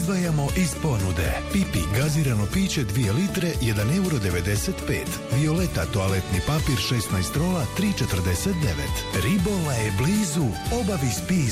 izdvajamo iz ponude. Pipi gazirano piće 2 litre 1,95 €. Violeta toaletni papir 16 rola 3,49 €. Ribola je blizu, obavi spizu.